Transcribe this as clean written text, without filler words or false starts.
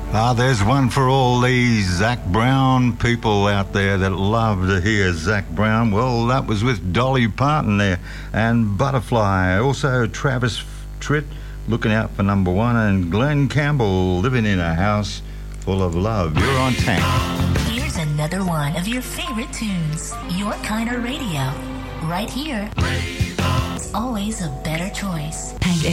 There's one for all these Zac Brown people out there that love to hear Zac Brown. Well, that was with Dolly Parton there and Butterfly. Also, Travis Tritt looking out for number one, and Glenn Campbell living in a house full of love. You're on Tank. Here's another one of your favorite tunes. Your kind of radio. Right here. It's always a better choice.